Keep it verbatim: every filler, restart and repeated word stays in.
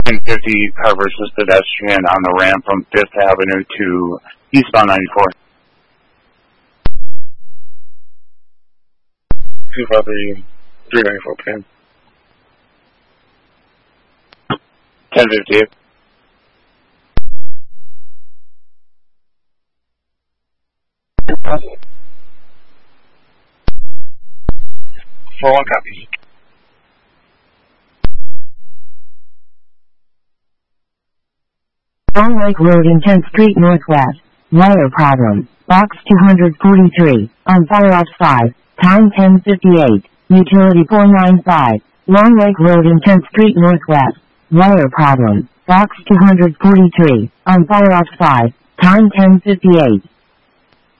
ten fifty covers this pedestrian on the ramp from Fifth Avenue to eastbound ninety-four. two five three, three ninety-four, P M. ten fifty. four one copy. Long Lake Road in tenth Street Northwest. Wire problem. Box two forty-three. On fire off five. Time ten fifty-eight. Utility four nine five. Long Lake Road in tenth Street Northwest. Wire problem. Box two forty-three. On fire off five. Time ten fifty-eight.